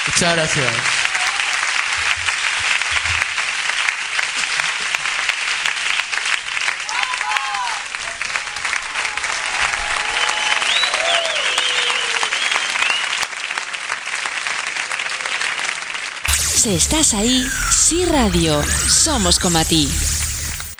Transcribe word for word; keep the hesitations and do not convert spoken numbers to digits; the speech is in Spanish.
Muchas gracias. Si estás ahí, Sí Radio, somos como a ti.